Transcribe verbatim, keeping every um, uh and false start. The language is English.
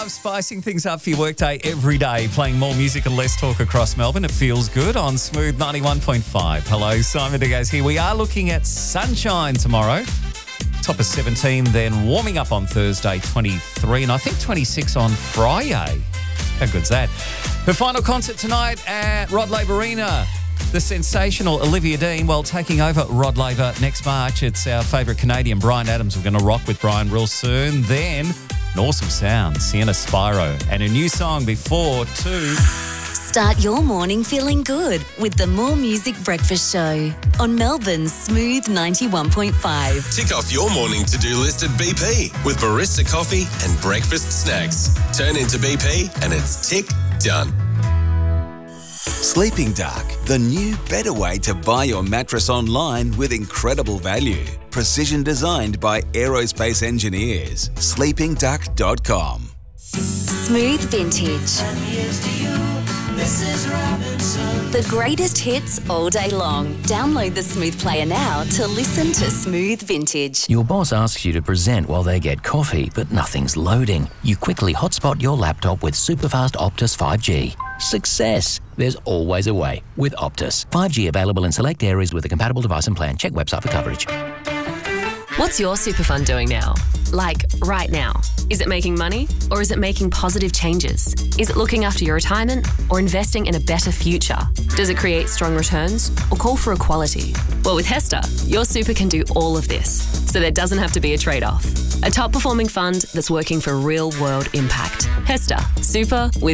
time, spicing things up for your workday every day, playing more music and less talk across Melbourne. It feels good on Smooth ninety-one point five. Hello, Simon DeGoes here. We are looking at sunshine tomorrow. Top of seventeen, then warming up on Thursday, twenty-three, and I think twenty-six on Friday. How good's that? Her final concert tonight at Rod Laver Arena. The sensational Olivia Dean, well, taking over Rod Laver next March. It's our favourite Canadian, Bryan Adams. We're going to rock with Bryan real soon. Then, an awesome sound, Sienna Spyro, and a new song before two. Start your morning feeling good with the More Music Breakfast Show on Melbourne's Smooth ninety-one point five. Tick off your morning to-do list at B P with barista coffee and breakfast snacks. Turn into B P and it's tick done. Sleeping Duck, the new, better way to buy your mattress online with incredible value. Precision designed by aerospace engineers. sleeping duck dot com. Smooth Vintage. The greatest hits all day long. Download the Smooth Player now to listen to Smooth Vintage. Your boss asks you to present while they get coffee, but nothing's loading. You quickly hotspot your laptop with superfast Optus five G. Success! There's always a way with Optus. five G available in select areas with a compatible device and plan. Check website for coverage. What's your super fund doing now? Like, right now? Is it making money or is it making positive changes? Is it looking after your retirement or investing in a better future? Does it create strong returns or call for equality? Well, with Hester, your super can do all of this, so there doesn't have to be a trade-off. A top-performing fund that's working for real-world impact. Hester, super with